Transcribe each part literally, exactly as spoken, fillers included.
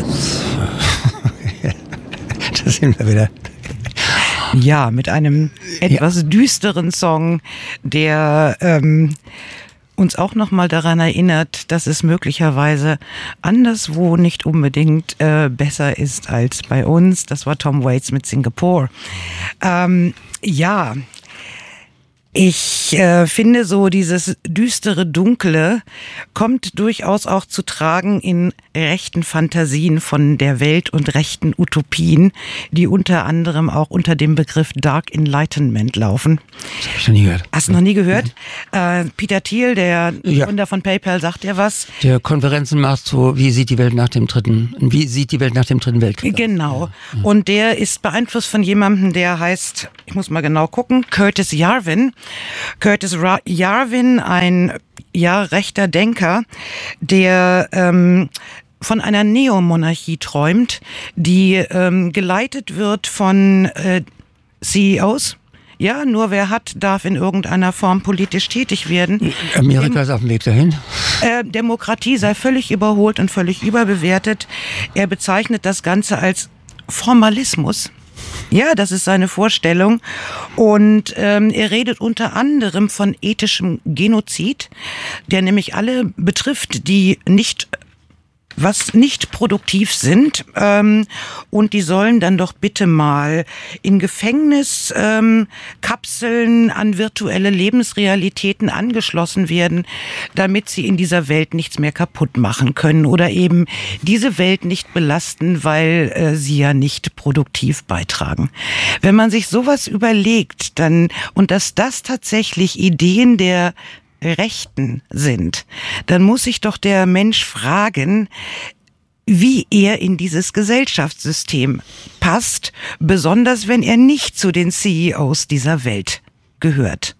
Da sind wir wieder. Ja, mit einem etwas ja. düsteren Song, der ähm, uns auch nochmal daran erinnert, dass es möglicherweise anderswo nicht unbedingt äh, besser ist als bei uns. Das war Tom Waits mit Singapore. Ähm, ja, ich äh, finde so dieses düstere Dunkle kommt durchaus auch zu tragen in rechten Fantasien von der Welt und rechten Utopien, die unter anderem auch unter dem Begriff Dark Enlightenment laufen. Das habe ich noch nie gehört. Hast du noch nie gehört? Mhm. Äh, Peter Thiel, der ja. Gründer von PayPal, sagt dir was? Der Konferenzen macht so, wie sieht die Welt nach dem dritten, wie sieht die Welt nach dem dritten Weltkrieg aus? Genau. Ja. Und der ist beeinflusst von jemandem, der heißt, ich muss mal genau gucken, Curtis Yarvin. Curtis Yarvin, ein ja rechter Denker, der ähm, von einer Neomonarchie träumt, die ähm, geleitet wird von äh, C E Os. Ja, nur wer hat, darf in irgendeiner Form politisch tätig werden. Amerika Dem, ist auf dem Weg dahin. Äh, Demokratie sei völlig überholt und völlig überbewertet. Er bezeichnet das Ganze als Formalismus. Ja, das ist seine Vorstellung. Und ähm, er redet unter anderem von ethischem Genozid, der nämlich alle betrifft, die nicht was nicht produktiv sind, ähm, und die sollen dann doch bitte mal in Gefängniskapseln ähm, an virtuelle Lebensrealitäten angeschlossen werden, damit sie in dieser Welt nichts mehr kaputt machen können oder eben diese Welt nicht belasten, weil äh, sie ja nicht produktiv beitragen. Wenn man sich sowas überlegt, dann und dass das tatsächlich Ideen der Rechten sind, dann muss sich doch der Mensch fragen, wie er in dieses Gesellschaftssystem passt, besonders wenn er nicht zu den C E Os dieser Welt gehört.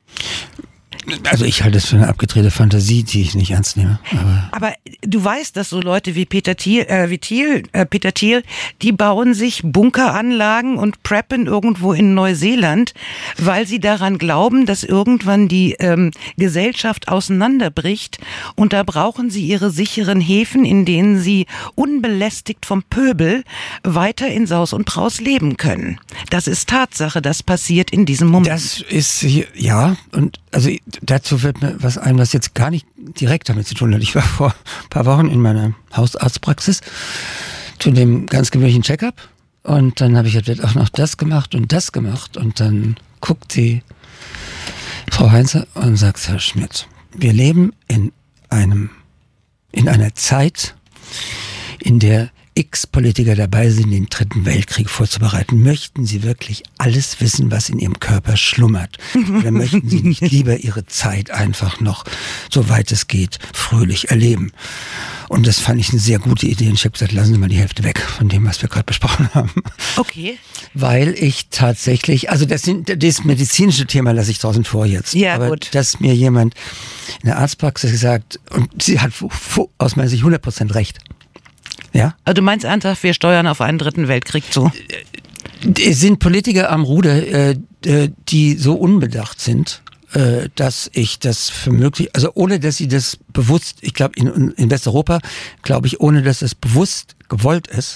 Also ich halte es für eine abgedrehte Fantasie, die ich nicht ernst nehme. Aber, aber du weißt, dass so Leute wie Peter Thiel, äh, wie Thiel, äh, Peter Thiel, die bauen sich Bunkeranlagen und preppen irgendwo in Neuseeland, weil sie daran glauben, dass irgendwann die ähm, Gesellschaft auseinanderbricht und da brauchen sie ihre sicheren Häfen, in denen sie unbelästigt vom Pöbel weiter in Saus und Braus leben können. Das ist Tatsache, das passiert in diesem Moment. Das ist, ja, und also dazu fällt mir was ein, was jetzt gar nicht direkt damit zu tun hat. Ich war vor ein paar Wochen in meiner Hausarztpraxis zu dem ganz gewöhnlichen Check-up und dann habe ich jetzt auch noch das gemacht und das gemacht und dann guckt die Frau Heinze und sagt, Herr Schmidt, wir leben in einem, in einer Zeit, in der X Politiker dabei sind, den dritten Weltkrieg vorzubereiten. Möchten Sie wirklich alles wissen, was in Ihrem Körper schlummert? Oder möchten Sie nicht lieber Ihre Zeit einfach noch, soweit es geht, fröhlich erleben? Und das fand ich eine sehr gute Idee. Und ich habe gesagt, lassen Sie mal die Hälfte weg von dem, was wir gerade besprochen haben. Okay. Weil ich tatsächlich, also das, sind, das medizinische Thema lasse ich draußen vor jetzt. Ja, aber gut. Dass mir jemand in der Arztpraxis gesagt, und sie hat aus meiner Sicht hundert Prozent recht. Ja? Also du meinst ernsthaft, wir steuern auf einen dritten Weltkrieg zu? Es sind Politiker am Ruder, die so unbedacht sind, dass ich das für möglich, also ohne dass sie das bewusst, ich glaube in, in Westeuropa, glaube ich, ohne dass es bewusst gewollt ist,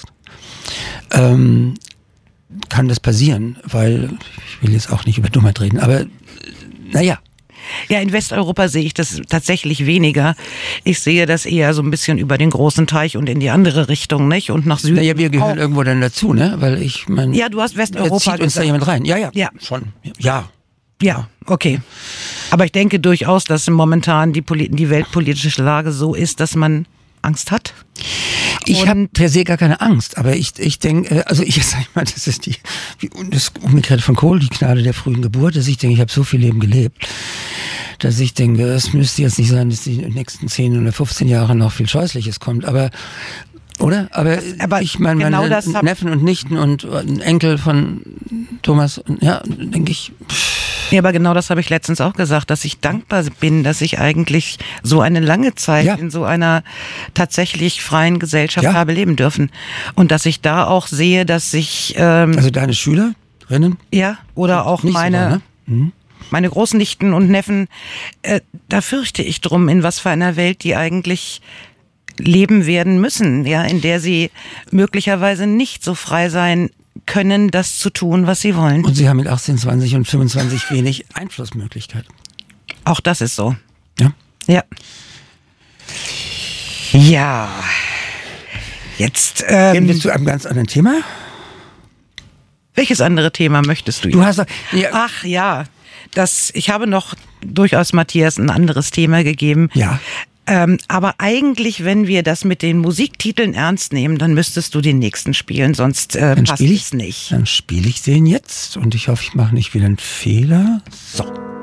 ähm, kann das passieren, weil, ich will jetzt auch nicht über Dummheit reden, aber naja. Ja, in Westeuropa sehe ich das tatsächlich weniger. Ich sehe das eher so ein bisschen über den großen Teich und in die andere Richtung, nicht? Und nach Süden. Naja, wir gehören auch irgendwo dann dazu, ne? Weil ich meine. Ja, du hast Westeuropa zieht uns gesagt. da jemand rein. Ja, ja. Ja. Schon. Ja. Ja, okay. Aber ich denke durchaus, dass momentan die, Poli- die weltpolitische Lage so ist, dass man Angst hat. Ich habe per se gar keine Angst, aber ich, ich denke, also ich sag mal, das ist die, das Umgekehrt von Kohl, die Gnade der frühen Geburt, dass ich denke, ich habe so viel Leben gelebt, dass ich denke, es müsste jetzt nicht sein, dass die nächsten zehn oder fünfzehn Jahre noch viel Scheußliches kommt, aber oder? Aber, aber ich meine, genau meine das Neffen und Nichten und ein Enkel von Thomas, ja, denke ich. Pff. Ja, aber genau das habe ich letztens auch gesagt, dass ich dankbar bin, dass ich eigentlich so eine lange Zeit ja. in so einer tatsächlich freien Gesellschaft ja. habe leben dürfen. Und dass ich da auch sehe, dass ich... Ähm, also deine Schülerinnen? Ja, oder auch Nicht meine... sogar, ne? mhm. Meine Großnichten und Neffen, äh, da fürchte ich drum, in was für einer Welt die eigentlich leben werden müssen, ja, in der sie möglicherweise nicht so frei sein können, das zu tun, was sie wollen. Und sie haben mit achtzehn, zwanzig und fünfundzwanzig wenig Einflussmöglichkeit. Auch das ist so. Ja? Ja. Ja. Jetzt, ähm... Bist du einem ganz anderen Thema? Welches andere Thema möchtest du? Du hast... Ja. Ach ja, das, ich habe noch durchaus Matthias ein anderes Thema gegeben. Ja. Ähm, aber eigentlich, wenn wir das mit den Musiktiteln ernst nehmen, dann müsstest du den nächsten spielen, sonst äh, passt es nicht. Dann spiele ich den jetzt und ich hoffe, ich mache nicht wieder einen Fehler. So.